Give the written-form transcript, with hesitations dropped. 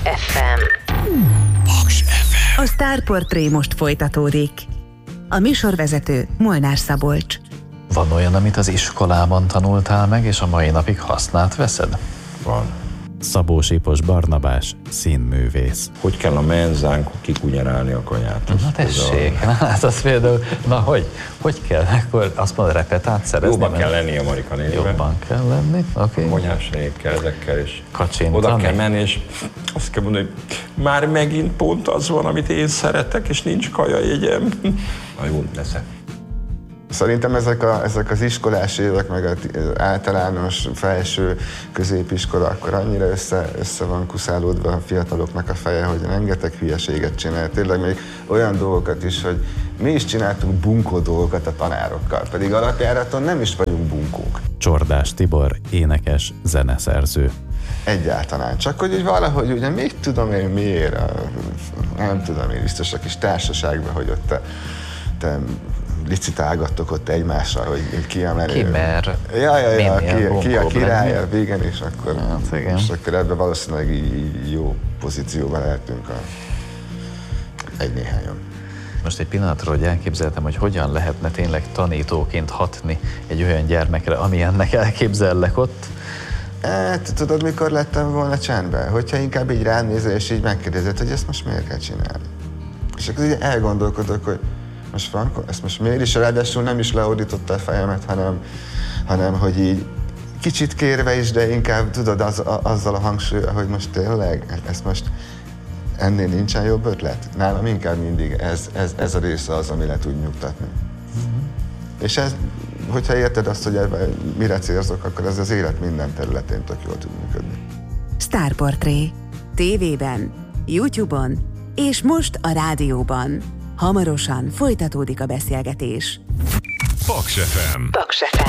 FM. Paks FM. A Sztárportré most folytatódik. A műsorvezető Molnár Szabolcs. Van olyan, amit az iskolában tanultál meg, és a mai napig hasznát veszed? Van. Szabó Sipos Barnabás, színművész. Hogy kell a menzán kikunyerálni a konyát? Na tessék, hát az például, hogy kell? Akkor azt mondod, repetát szerezni? Jobban kell lenni a Marika nénivel. Jobban kell lenni, oké. Konyhásnékkel, ezekkel, és Kacsintani. oda kell menni, és azt kell mondani, hogy már megint pont az van, amit én szeretek, és nincs kajajegyem. Na jó, nesze. Szerintem ezek az iskolás évek, meg az általános, felső, középiskola, akkor annyira össze van kuszálódva a fiataloknak a feje, hogy rengeteg hülyeséget csinál. Tényleg még olyan dolgokat is, hogy mi is csináltunk bunkó dolgokat a tanárokkal, pedig alapjáraton nem is vagyunk bunkók. Csordás Tibor, énekes, zeneszerző. Egyáltalán. Csak hogy valahogy, ugye még tudom én miért, nem tudom én, biztos a kis társaságban, hogy ott te licitálgattok ott egymással, hogy ki a menő. Ki mer? Ki a király, igen, és akkor, hát, és akkor ebben valószínűleg így jó pozícióban lehetünk egy-néhányan. Most egy pillanatra, hogy elképzeltem, hogy hogyan lehetne tényleg tanítóként hatni egy olyan gyermekre, amilyennek elképzellek ott. Hát, tudod, mikor lettem volna csendben? Hogyha inkább így rám nézel, és így megkérdezed, hogy ezt most miért kell csinálni? És akkor így elgondolkodok, hogy most Franko, ezt most miért is? Ráadásul nem is leordította a fejemet, hanem hogy így kicsit kérve is, de inkább tudod azzal a hangsúlya, hogy most tényleg, ezt most ennél nincsen jobb ötlet? Nálam inkább mindig ez a része az, ami le tud nyugtatni. Mm-hmm. És ez, hogyha érted azt, hogy ebben mire célzok, akkor ez az élet minden területén tök jól tud működni. Sztárportré. TV-ben, YouTube-on és most a rádióban. Hamarosan folytatódik a beszélgetés. Paks FM.